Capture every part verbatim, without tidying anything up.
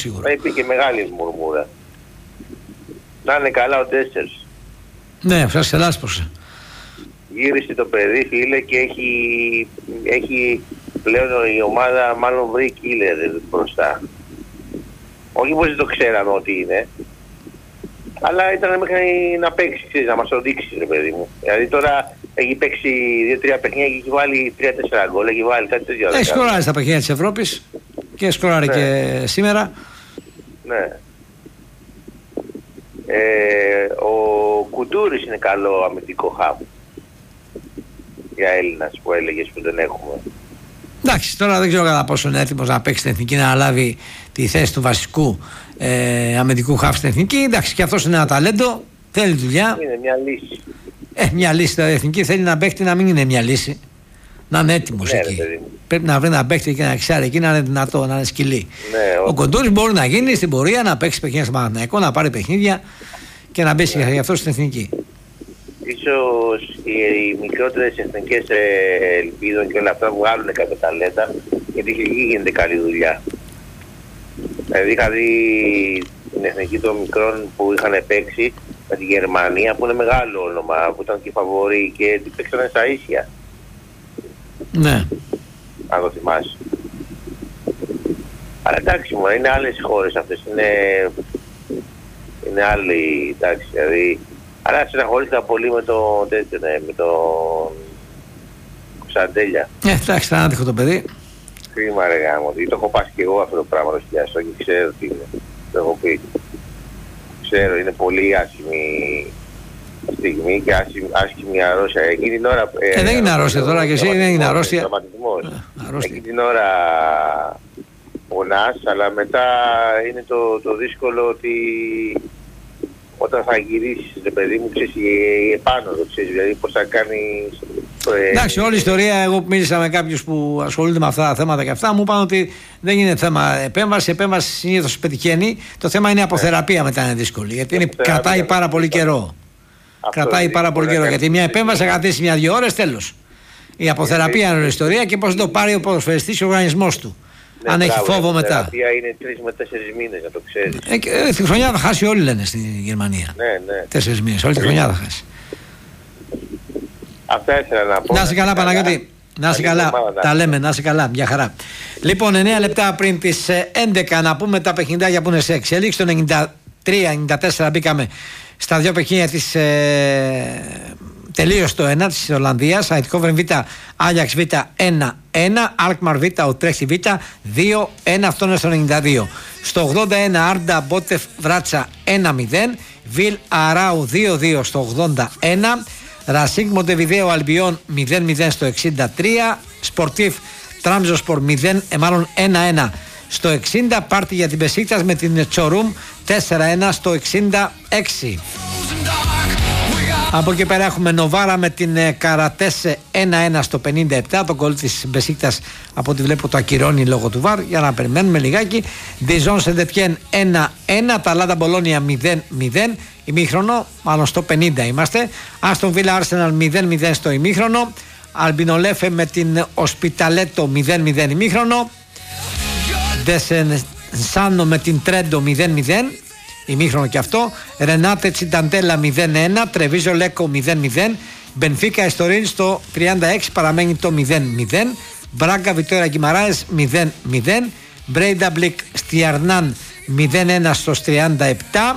σίγουρο. Υπήρχε μεγάλη μουρμούρα. Να είναι καλά ο Ντέσσερς. Ναι, σας ελάσπωσε. Γύρισε το παιδί, φίλε, και έχει, έχει πλέον η ομάδα μάλλον βρει killer μπροστά. Όχι πως δεν το ξέραμε ότι είναι, αλλά ήταν μέχρι να παίξει, ξέρεις, να μας το δείξει, ρε παιδί μου. Δηλαδή τώρα έχει παίξει δύο τρία παιχνίδια και έχει βάλει τρία τέσσερα γκολ, έχει βάλει κάτι τέτοιο. Έχει σκοράρει στα παιχνίδια της Ευρώπης και σκοράρει ναι. και σήμερα. Ναι. Ε, ο Κουντούρης είναι καλό αμυντικό χαμ για Έλληνας που έλεγες που δεν έχουμε. Εντάξει, τώρα δεν ξέρω κατά πόσο είναι έτοιμος να παίξει την εθνική, να αναλάβει τη θέση του βασικού ε, αμυντικού χαφ στην εθνική. Εντάξει, και αυτός είναι ένα ταλέντο, θέλει δουλειά. Είναι μια λύση. Ε, μια λύση τώρα η εθνική θέλει να παίχτη να μην είναι μια λύση. Να είναι έτοιμος ναι, εκεί. Ρε, πρέπει να βρει να παίχτη και να εξάρει εκεί, να είναι δυνατό, να είναι σκυλί. Ναι, ο ο Κοντούρης μπορεί να γίνει στην πορεία, να παίξει παιχνίδια στο Παναθηναϊκό, να πάρει παιχνίδια και να μπει ναι. γι' αυτό στην εθνική. Ίσως οι, οι μικρότερες εθνικές ε, ελπίδων και όλα αυτά βγάλουν κάποια ταλέντα, γιατί εκεί γίνεται καλή δουλειά. Δηλαδή είχα δει την εθνική των μικρών που είχαν παίξει με τη Γερμανία, που είναι μεγάλο όνομα, που ήταν και φαβορί και την παίξανε στα ίσια. Ναι. Αν το θυμάσαι. Αλλά εντάξει μου, είναι άλλες χώρες αυτές, είναι, είναι άλλοι, εντάξει, δηλαδή. Αλλά συναχωρήθηκα πολύ με το τέτοιο, ναι, με τον Ξαντέλια. Ε, εντάξει, ήταν άδικο το παιδί. Κρίμα ρε γάμο, το έχω πάσει και εγώ αυτό το πράγμα το χιλιαστό και ξέρω τι είναι, το έχω πει. Ξέρω, είναι πολύ άσχημη στιγμή και άσχημη, άσχημη αρρώστια. Εκείνη την ώρα... Ε, ε, δεν είναι αρρώστια τώρα και εσύ, δεν είναι αρρώστια. Τραυματισμός. Εκείνη την ώρα πονάς, αλλά μετά είναι το, το δύσκολο ότι όταν θα γυρίσεις, ρε παιδί μου, ξέρεις, επάνω το ξέρεις, δηλαδή πώς θα κάνεις... Ε... Εντάξει, όλη η ιστορία, εγώ που μίλησα με κάποιους που ασχολούνται με αυτά τα θέματα και αυτά, μου είπαν ότι δεν είναι θέμα επέμβαση, η επέμβαση συνήθως πετυχαίνει, το θέμα είναι η αποθεραπεία μετά είναι δύσκολη, γιατί είναι, κρατάει πάρα πολύ καιρό. Αυτό κρατάει πάρα πολύ καιρό, γιατί μια επέμβαση θα κρατήσει μια-δυο ώρες, τέλος. Η αποθεραπεία είναι η ιστορία και πώς το πάρει ο ποδοσφαιριστής ο οργανισμός του. Ναι, αν έχει φόβο μετά. Η θεραπεία είναι τρεις με τέσσερις μήνες, να το ξέρεις. Ε, ε, τη χρονιά θα χάσει όλοι, λένε στη Γερμανία. Ναι, ναι. Τέσσερις μήνες, όλη τη χρονιά θα χάσει. Αυτά ήθελα να πω. Να είσαι καλά, Παναγιώτη. Να είσαι καλά. Τα λέμε, να είσαι καλά. Μια χαρά. Λοιπόν, εννέα λεπτά πριν τις έντεκα να πούμε τα παιχνιδάκια που είναι σε εξέλιξη. Το ενενήντα τρία ενενήντα τέσσερα μπήκαμε στα δύο παιχνίδια της. Ε, τελείωσε το ένα της Ολλανδίας. Αιτικόβρεν Β, Άγιαξ Β ένα ένα, Αλκμαρ Β, Ουτρέχτη Β δύο ένα, αυτό είναι στο ενενήντα δύο. Στο ογδόντα ένα Άρντα Μπότεφ Βράτσα ένα μηδέν, Βιλ Αράου δύο δύο στο ογδόντα ένα, Ρασίνγκ Μοντεβιδέο Αλμπιόν μηδέν μηδέν στο εξήντα τρία, Σπορτίφ Τραμζοσπορ μηδέν, ε, μάλλον ένα ένα στο εξήντα, πάρτι για την Μπεσίκτας με την Τσορούμ τέσσερα ένα στο εξήντα έξι. Από εκεί πέρα έχουμε Νοβάρα με την Καρατέσε ένα ένα στο πενήντα επτά. Το γκολ της Μπεσίκτας από ό,τι βλέπω το ακυρώνει λόγω του βαρ. Για να περιμένουμε λιγάκι. Διζόν Σεντετιέν ένα ένα. Ταλάντα Μπολόνια μηδέν μηδέν. Ημίχρονο, μάλλον στο πενήντα είμαστε. Άστον Βίλα Άρσεναλ μηδέν μηδέν στο ημίχρονο. Αλμπινολέφε με την Οσπιταλέτο μηδέν μηδέν ημίχρονο. Ντεσενσάνο με την Τρέντο μηδέν μηδέν. Ημίχρονο και αυτό. Ρενάτε Τσινταντέλα μηδέν ένα. Τρεβίζο Λέκο μηδέν μηδέν. Μπενφίκα Εστορίν στο τριάντα έξι παραμένει το μηδέν μηδέν. Μπράγκα Βιτόρα Γκιμαράες μηδέν μηδέν. Μπρέιντα Μπλικ Στιαρνάν μηδέν ένα στο τριάντα επτά.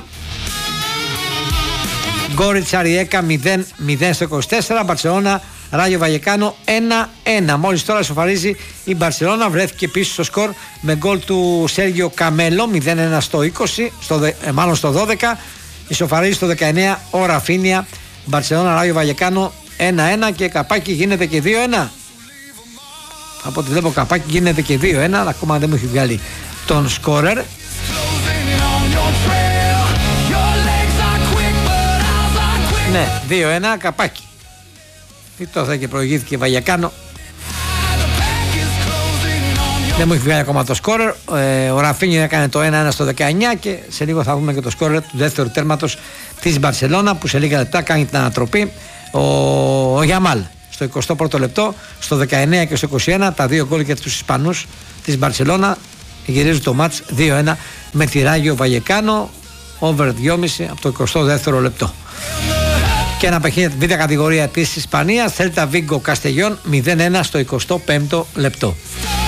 Γκόριτσα Ριέκα μηδέν μηδέν στο είκοσι τέσσερα. Μπαρσελόνα Ράγιο Βαγεκάνο ένα ένα. Μόλις τώρα σοφαρίζει η Μπαρσελόνα, βρέθηκε πίσω στο σκορ με γκολ του Σέργιο Καμέλο μηδέν ένα στο είκοσι, στο, ε, μάλλον στο δώδεκα. Ισοφαρίζει στο δεκαεννέα ο Ραφίνια. Μπαρσελόνα Ράγιο Βαγεκάνο ένα ένα και καπάκι γίνεται και δύο ένα. Από ό,τι βλέπω καπάκι γίνεται και δύο ένα, αλλά ακόμα δεν μου έχει βγάλει τον σκόρερ. Ναι, δύο ένα καπάκι. Τι το θα και προηγήθηκε Βαγιακάνο. Δεν μου έχει βγάλει ακόμα το σκόρερ. ε, Ο Ραφίνιο έκανε το ένα ένα στο δεκαεννέα και σε λίγο θα δούμε και το σκόρερ του δεύτερου τέρματος της Μπαρσελόνα που σε λίγα λεπτά κάνει την ανατροπή. Ο, ο Γιαμάλ στο εικοστό πρώτο λεπτό, στο δεκαεννέα και στο είκοσι ένα, τα δύο γκολ για τους Ισπανούς της Μπαρσελόνα γυρίζουν το μάτς δύο ένα με τη Ράγιο Βαγεκάνο, over δυόμισι από το εικοστό δεύτερο λεπτό. Και ένα παιχνίδι β' κατηγορία της Ισπανίας, Celta Vigo Castellón μηδέν ένα στο εικοστό πέμπτο λεπτό.